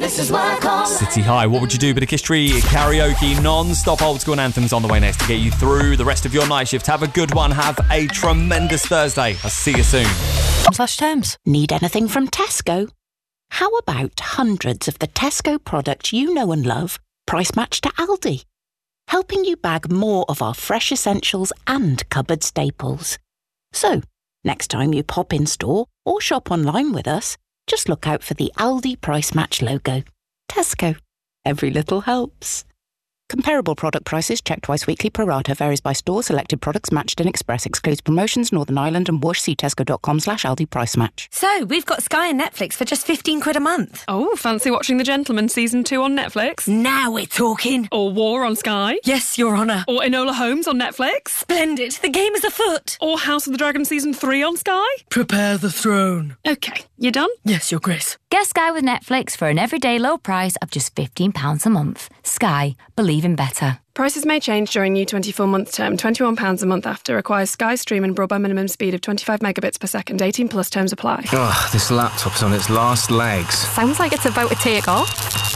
This is Workham. City High, What Would You Do? Bit of history, karaoke, non-stop old school anthems on the way next to get you through the rest of your night shift. Have a good one. Have a tremendous Thursday. I'll see you soon. /terms. Need anything from Tesco? How about hundreds of the Tesco products you know and love, price matched to Aldi? Helping you bag more of our fresh essentials and cupboard staples. So, next time you pop in store or shop online with us, just look out for the Aldi Price Match logo. Tesco. Every little helps. Comparable product prices checked twice weekly. Pro rata varies by store. Selected products matched in Express. Excludes promotions. Northern Ireland and Whoosh. See tesco.com/Aldi Price Match. So, we've got Sky and Netflix for just £15 a month. Oh, fancy watching The Gentleman Season 2 on Netflix? Now we're talking. Or War on Sky? Yes, Your Honour. Or Enola Holmes on Netflix? Splendid. The game is afoot. Or House of the Dragon Season 3 on Sky? Prepare the throne. OK, you done? Yes, Your Grace. Get Sky with Netflix for an everyday low price of just £15 a month. Sky. Believe in better. Prices may change during new 24-month term. £21 a month after. Requires Sky Stream and broadband minimum speed of 25 megabits per second. 18 plus terms apply. Oh, this laptop's on its last legs. Sounds like it's about to take off.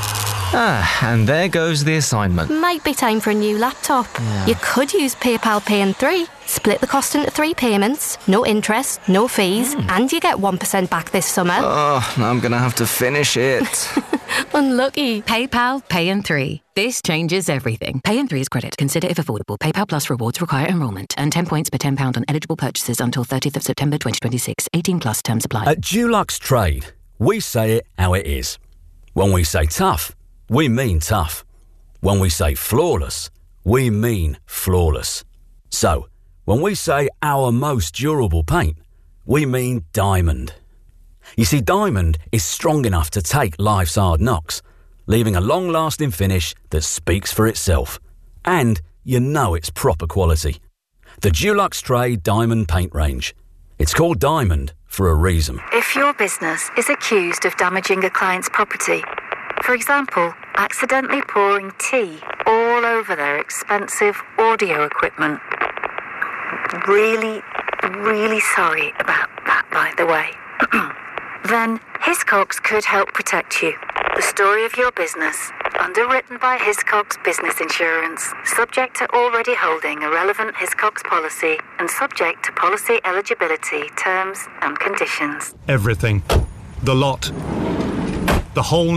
Ah, and there goes the assignment. Might be time for a new laptop. Yeah. You could use PayPal Pay in 3. Split the cost into 3 payments, no interest, no fees, and you get 1% back this summer. Oh, I'm going to have to finish it. Unlucky. PayPal Pay in 3. This changes everything. Pay in 3 is credit. Consider if affordable. PayPal Plus rewards require enrolment. Earn 10 points per £10 on eligible purchases until 30th of September 2026. 18 plus terms apply. At Dulux Trade, we say it how it is. When we say tough, we mean tough. When we say flawless, we mean flawless. So, when we say our most durable paint, we mean Diamond. You see, Diamond is strong enough to take life's hard knocks, leaving a long-lasting finish that speaks for itself. And you know it's proper quality. The Dulux Trade Diamond Paint Range. It's called Diamond for a reason. If your business is accused of damaging a client's property, for example, accidentally pouring tea all over their expensive audio equipment, really sorry about that, by the way, then Hiscox could help protect you. The story of your business, underwritten by Hiscox Business Insurance, subject to already holding a relevant Hiscox policy and subject to policy eligibility, terms and conditions. Everything. The lot. The whole